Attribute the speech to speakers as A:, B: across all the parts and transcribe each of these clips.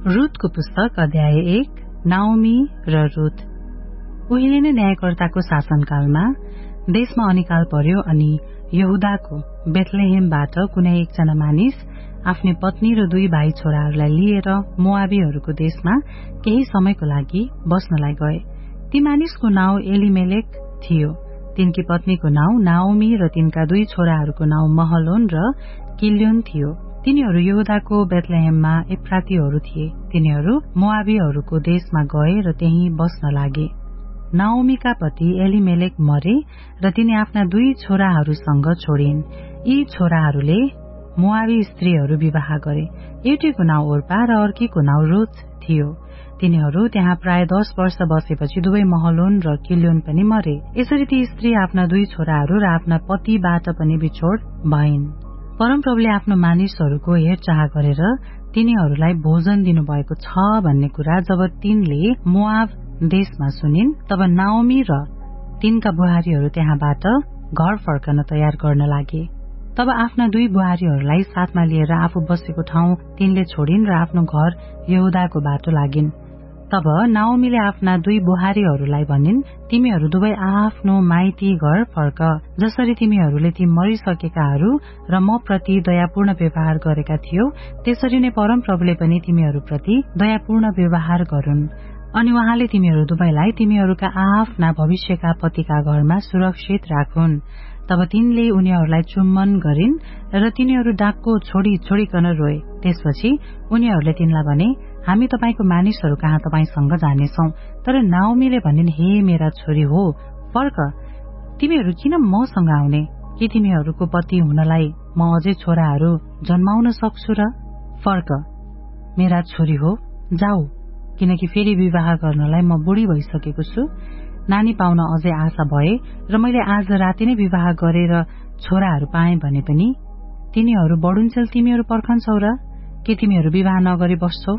A: रुथको पुस्तक अध्याय 1 नाओमी र रुथ। उहिले नै न्यायकर्ताको शासनकालमा देशमा अनिकाल पर्यो अनि यहुदाको बेथलेहेमबाट कुनै एकजना मानिस आफ्नी पत्नी र 2 भाइ छोराहरूलाई लिएर मोआबीहरूको देशमा केही समयको लागि बस्नलाई गए। ती मानिसको नाउँ एलिमेलेक थियो। तिनकी पत्नीको नाउँ नाओमी र तिनका 2 छोराहरूको नाउँ महलोन र किल्योन थियो। तिनीहरू यहुदाको बेथलेहेममा एफ्रातीहरू थिए। तिनीहरू मोआबीहरूको देशमा गए र त्यही बस्न लागे। नाओमीका पति एलिमेलेक मरे र तिनी आफ्ना 2 छोराहरूसँग छोडिन्। यी छोराहरूले मोआबी स्त्रीहरू विवाह गरे। एउटीको नाउँ ओर्पा र अर्कीको नाउँ रुथ थियो। तिनीहरू त्यहाँ प्राय 10 वर्ष बसेपछि 2 महलोन र किल्योन पनि मरे। यसरी ती स्त्री आफ्ना 2 छोराहरू र आफ्ना पतिबाट पनि बिछोड भइन्। परमप्रभुले आफ्नो मानिसहरूको हेरचाह गरेर तिनीहरूलाई भोजन दिनुभएको छ भन्ने कुरा जब तिनले मोआब देशमा सुनिन्, तब नाओमी र तिनका बुहारीहरू त्यहाँबाट घर फर्कन तयार गर्न लागे। तब आफ्ना 2 बुहारीहरूलाई साथमा लिएर आफू बसेको ठाउँ तिनले छोडिन् र आफ्नो घर यहुदाको बाटो लागिन्। तब नाओमीले आफ्ना 2 बुहारीहरूलाई भनिन्, तिमीहरू दुवै आफ्नो माइती घर फर्क। जसरी तिमीहरूले ती मरिसकेकाहरू र म प्रति दयापूर्ण व्यवहार गरेका थियौ, त्यसरी नै परमप्रभुले पनि तिमीहरूप्रति दयापूर्ण व्यवहार गरून्। अनि उहाँले तिमीहरू दुवैलाई तिमीहरूका आफ्ना भविष्यका पतिका घरमा सुरक्षित राखुन्। तब तिनले उनीहरूलाई चुम्बन गरिन् र तिनीहरू डाकको छोडिकन रोए। त्यसपछि उनीहरूले तिनलाई भने, हामी तपाईको मानिसहरू कहाँ तपाईसँग जानेछौं। तर नाओमीले भनिन्, हे मेरा छोरी हो, फर्क। तिमीहरू किन मसँग आउने? कि तिमीहरूको पति हुनलाई म अझै छोराहरू जन्माउन सक्छु र? फर्क मेरा छोरी हो, जाऊ, किनकि फेरि विवाह गर्नलाई म बुढी भइसकेको छु। नानी पाउन अझै आशा भए र मैले आज राति नै विवाह गरेर छोराहरू पाएँ भने पनि तिनीहरू बढुन्जेल तिमीहरू पर्खन्छौ र? के तिमीहरू विवाह नगरी बस्छौ?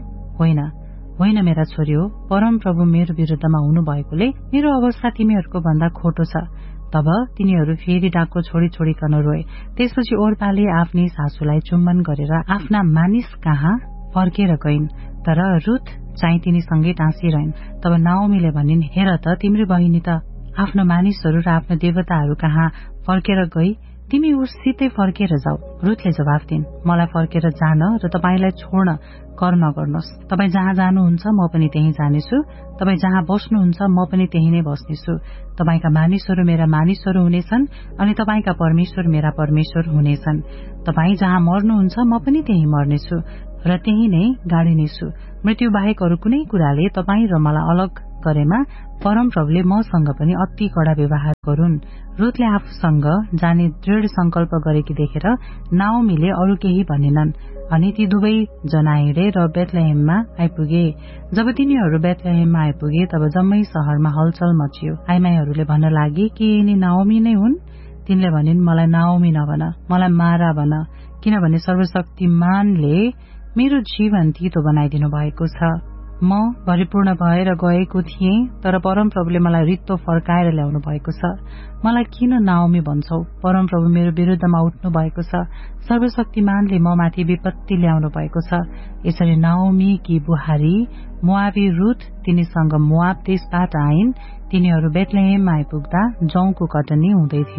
A: होइन मेरा छोरी हो, परमप्रभु मेरो विरुद्धमा हुनु भएकोले मेरो अवस्था तिमीहरूको भन्दा खोटो छ। तब तिनीहरू फेरि डाकको छोडिकन रोए। त्यसपछि ओर्पाले आफ्नी सासूलाई चुम्बन गरेर आफ्ना मानिस कहाँ फर्केर गइन्, तर रुथ चाहिँ तिनीसँगै टाँसिरहन्। तब नाओमीले भनिन्, हेर त, तिम्रो बहिनी त आफ्नो मानिसहरू र आफ्नो देवताहरू कहाँ फर्केर गई, तिमी उससितै फर्केर जाऊ। रुथले जवाफ दिन्, मलाई फर्केर जान र तपाईलाई छोड्न कर नगर्नुहोस्। तपाईँ जहाँ जानुहुन्छ म पनि त्यही जानेछु, तपाईँ जहाँ बस्नुहुन्छ म पनि त्यही नै बस्नेछु। तपाईका मानिसहरू मेरा मानिसहरू हुनेछन् अनि तपाईका परमेश्वर मेरा परमेश्वर हुनेछन्। तपाईँ जहाँ मर्नुहुन्छ म पनि त्यही मर्नेछु र त्यही नै गाडिनेछु। मृत्यु बाहेक अरू कुनै कुराले तपाईँ र मलाई अलग गरेमा परमप्रभुले मसँग पनि अति कडा व्यवहार गरून्। रुथले आफूसँग जाने दृढ संकल्प गरेकी देखेर नाओमीले अरू केही भनेनन् अनि ती 2 जना हिँडे र बेथलेहेममा आइपुगे। जब तिनीहरू बेथलेहेममा आइपुगे तब जम्मै शहरमा हलचल मचियो। आइमाईहरूले भन्न लागे कि यिनी नाओमी नै हुन्? तिनले भनिन्, मलाई नाओमी नभन, मलाई मारा भन, किनभने सर्वशक्तिमानले मेरो जीवन तीतो बनाइदिनु भएको छ। म भरिपूर्ण भएर गएको थिएँ, तर परमप्रभुले मलाई रित्तो फर्काएर ल्याउनु भएको छ। मलाई किन नाओमी भन्छौ? परमप्रभु मेरो विरुद्धमा उठ्नु भएको छ। सर्वशक्तिमानले म माथि विपत्ति ल्याउनु भएको छ। यसरी नाओमी की बुहारी मोआबी रुथ तिनीसँग मोआब देशबाट आइन्। तिनीहरू बेथलेहेममा आइपुग्दा जौको कटनी हुँदै थियो।